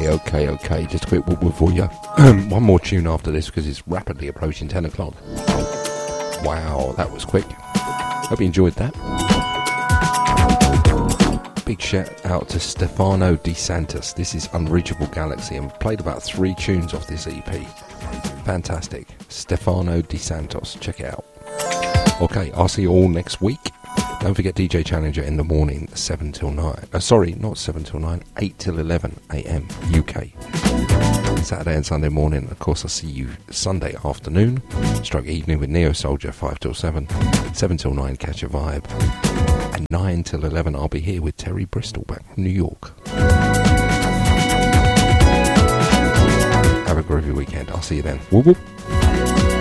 Okay. Just a quick whoop for you. One more tune after this because it's rapidly approaching 10 o'clock. Wow, that was quick. Hope you enjoyed that. Big shout out to Stefano De Santos. This is Unreachable Galaxy, and played about 3 tunes off this EP. Fantastic. Stefano De Santos. Check it out. Okay, I'll see you all next week. Don't forget DJ Challenger in the morning, 7 till 9. Sorry, not 7 till 9, 8 till 11 a.m. UK. Saturday and Sunday morning, of course, I'll see you Sunday afternoon. Stroke evening with Neo Soldier, 5 till 7. 7 till 9, Catch a Vibe. And 9 till 11, I'll be here with Terry Bristol back from New York. Have a groovy weekend. I'll see you then. Whoop whoop.